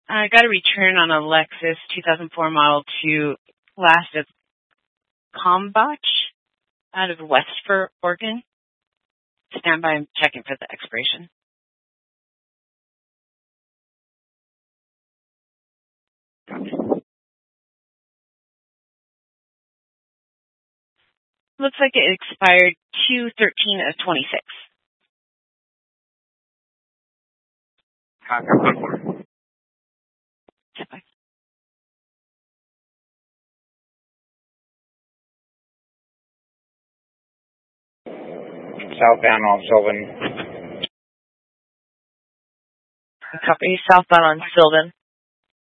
I got a return on a Lexus 2004 Model 2 last of Combach out of Westford, Oregon. Stand by, I'm checking for the expiration. Looks like it expired 2/13 of 26. Southbound on Sylvan. Copy, southbound on Sylvan.